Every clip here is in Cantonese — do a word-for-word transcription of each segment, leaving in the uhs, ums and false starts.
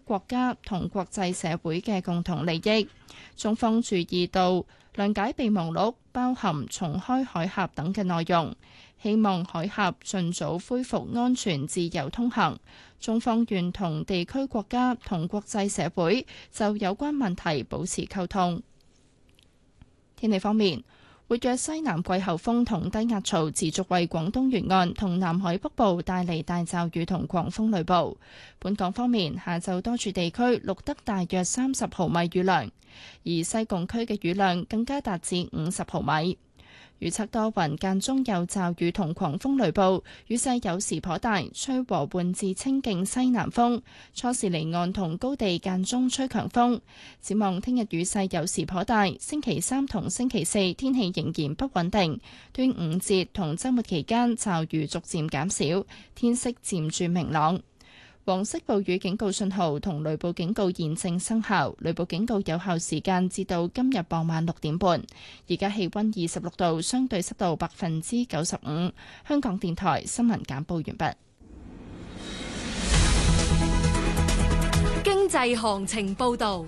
國家同國際社會嘅共同利益。中方注意到諒解備忘錄包含重開海峽等嘅內容，希望海峽盡早恢復安全自由通行。中方願同地區國家同國際社會就有關問題保持溝通。天氣方面，活躍西南季候風同低壓槽持續為廣東沿岸同南海北部帶嚟大驟雨同狂風雷暴。本港方面，下晝多處地區錄得大約三十毫米雨量，而西貢區嘅雨量更加達至五十毫米。預測多雲，間中有驟雨同狂風雷暴，雨勢有時頗大，吹和緩至清勁西南風。初時離岸同高地間中吹強風。展望聽日雨勢有時頗大，星期三同星期四天氣仍然不穩定。端午節同週末期間驟雨逐漸減少，天色漸轉明朗。黃色暴雨警告信號同雷暴警告現正生效，雷暴警告有效時間至到今日傍晚六點半。而家氣溫二十六度，相對濕度百分之九十五。香港電台新聞簡報完畢。 經濟行情報道。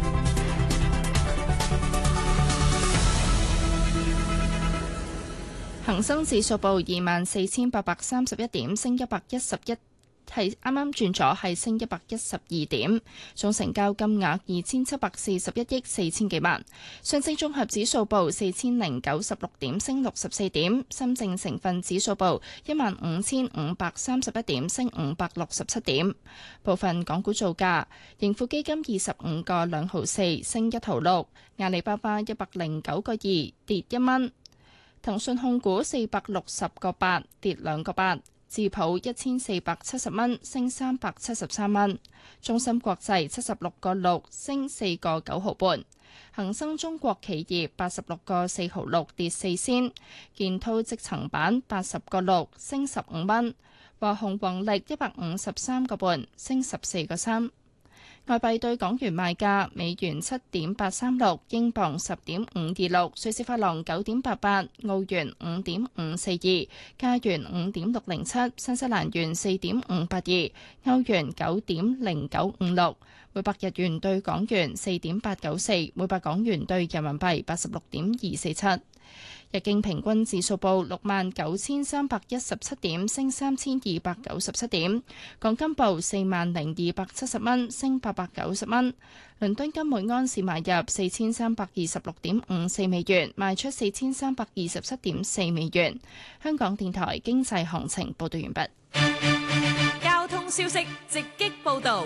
恒生指數報二萬四千八百三十一點，升一百一十一。係啱啱轉咗，係升一百一十二點，總成交金額二千七百四十一億四千幾萬。上證綜合指數報四千零九十六點，升六十四點。深證成分指數報一萬五千五百三十一點，升五百六十七點。部分港股造價：盈富基金二十五個兩毫四，升一毫六；阿里巴巴一百零九個二，跌一蚊；騰訊控股四百六十個八，跌兩個八。智普一千四百七十蚊，升三百七十三蚊。中芯國際七十六個六，升四個九毫半。恒生中國企業八十六個四毫六，跌四仙。建滔積層板八十個六，升十五蚊。華虹宏力一百五十三個半，升十四個三。外幣對港元賣價：美元七點八三六，英鎊十點五二六，瑞士法郎九點八八，澳元五點五四二，加元五點六零七，新西蘭元四點五八二，歐元九點零九五六，每百日元對港元四點八九四，每百港元對人民幣八十六點二四七。日經平均指數報六萬九千三百一十七點，升三千二百九十七點。港金報四萬零二百七十蚊，升八百九十蚊。倫敦金每安士買入四千三百二十六點五四美元，賣出四千三百二十七點四美元。香港電台經濟行情報道完畢。 交通消息直擊報道。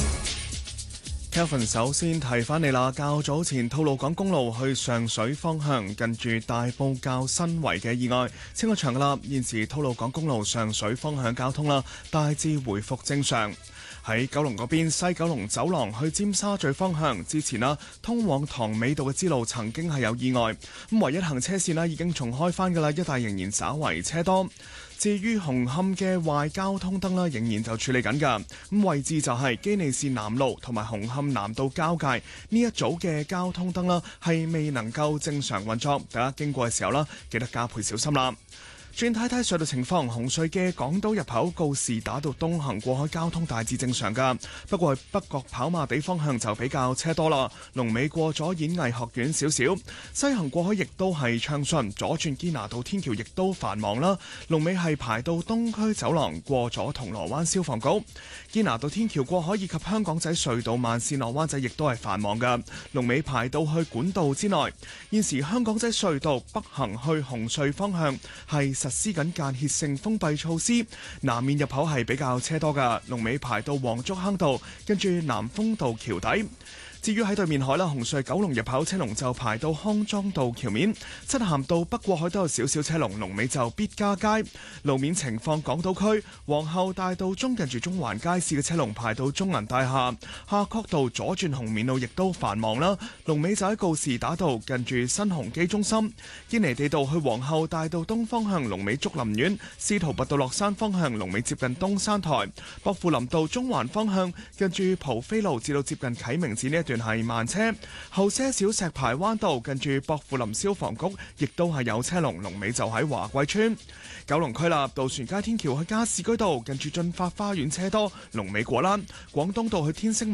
Kevin 首先提翻你啦，較早前吐露港公路去上水方向近住大埔滘新圍嘅意外清咗場噶啦，現時吐露港公路上水方向交通啦大致回復正常。喺九龍嗰邊，西九龍走廊去尖沙咀方向之前啦，通往塘尾道嘅支路曾經係有意外，咁唯一行車線啦已經重開翻噶啦，一帶仍然稍為車多。至於紅磡嘅壞交通燈啦，仍然就處理緊㗎。咁位置就係基利士南路同埋紅磡南道交界呢一組嘅交通燈啦，係未能夠正常運作。大家經過嘅時候啦，記得加倍小心啦。轉睇睇隧道情況，紅隧嘅港島入口告士打道東行過海交通大致正常㗎，不過北角跑馬地方向就比較車多啦。龍尾過咗演藝學院少少，西行過海亦都係暢順，左轉堅拿道天橋亦都繁忙啦。龍尾係排到東區走廊過咗銅鑼灣消防局，堅拿道天橋過海以及香港仔隧道慢線落灣仔亦都係繁忙㗎，龍尾排到去管道之內。現時香港仔隧道北行去紅隧方向係實施緊間歇性封閉措施，南面入口係比較車多噶，龍尾排到黃竹坑道，跟住南豐道橋底。至於喺對面海啦，紅隧九龍入口車龍就排到康莊道橋面，漆咸道北過海都有少少車龍，龍尾就必嘉街。路面情況，港島區皇后大道中近住中環街市嘅車龍排到中銀大廈，夏慤道左轉紅棉路亦都繁忙啦，龍尾就喺告士打道近住新鴻基中心。堅尼地道去皇后大道東方向龍尾竹林苑，司徒拔道落山方向龍尾接近東山台，薄扶林道中環方向近住蒲飛路至到接近啟明寺呢一段係慢車，後些小石排灣道近住薄扶林消防局亦都係有車龍，龍尾就喺華貴村。九龍區立渡船街天橋去加士居道近住駿發花園車多，龍尾果欄。廣東道去天星